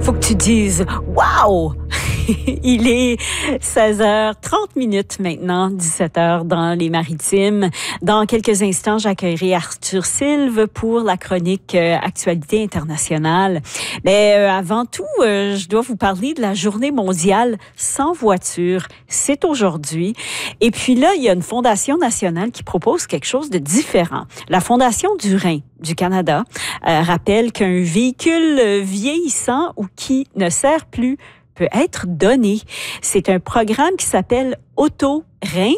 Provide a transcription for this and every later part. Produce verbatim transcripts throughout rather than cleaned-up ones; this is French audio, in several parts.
faut que tu dises « Wow! » Il est seize heures trente minutes maintenant, dix-sept heures dans les Maritimes. Dans quelques instants, j'accueillerai Arthur Sylve pour la chronique euh, Actualité internationale. Mais euh, avant tout, euh, je dois vous parler de la Journée mondiale sans voiture. C'est aujourd'hui. Et puis là, il y a une fondation nationale qui propose quelque chose de différent. La Fondation du Rhin du Canada euh, rappelle qu'un véhicule vieillissant ou qui ne sert plus peut être donné. C'est un programme qui s'appelle Auto-Rhin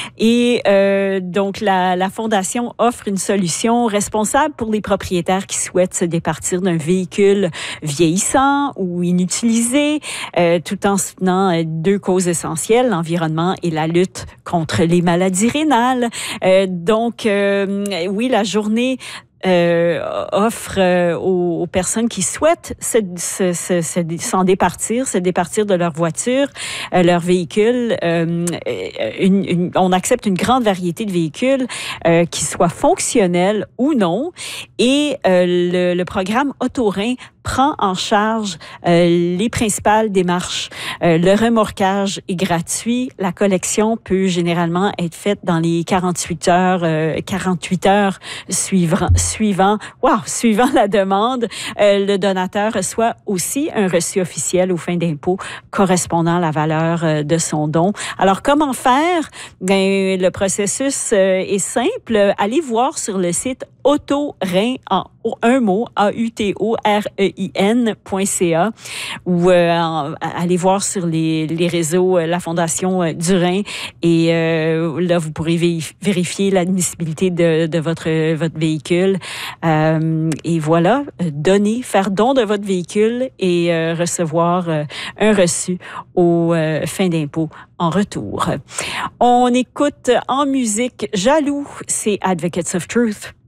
et euh, donc la, la Fondation offre une solution responsable pour les propriétaires qui souhaitent se départir d'un véhicule vieillissant ou inutilisé, euh, tout en soutenant euh, deux causes essentielles, l'environnement et la lutte contre les maladies rénales. Euh, donc, euh, oui, la journée Euh, offre euh, aux, aux personnes qui souhaitent se, se, se, se, s'en départir, se départir de leur voiture, euh, leur véhicule. Euh, une, une, on accepte une grande variété de véhicules euh, qui soient fonctionnels ou non. Et euh, le, le programme Auto-Rhin prend en charge euh, les principales démarches. Euh, le remorquage est gratuit. La collection peut généralement être faite dans les quarante-huit heures, euh, quarante-huit heures suivant, suivant, wow, suivant la demande. Euh, le donateur reçoit aussi un reçu officiel aux fins d'impôt correspondant à la valeur euh, de son don. Alors, comment faire? Ben, le processus euh, est simple. Allez voir sur le site Auto-Rhin en un mot, A U T O R E I N point C A ou euh, allez voir sur les, les réseaux euh, la Fondation euh, du Rhin et euh, là, vous pourrez vérifier l'admissibilité de, de votre, votre véhicule. Euh, et voilà, donner, faire don de votre véhicule et euh, recevoir euh, un reçu aux euh, fins d'impôt en retour. On écoute en musique Jaloux, c'est Advocates of Truth.